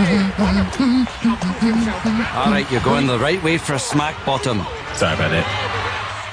Alright, you're going the right way for a smack bottom. Sorry about it.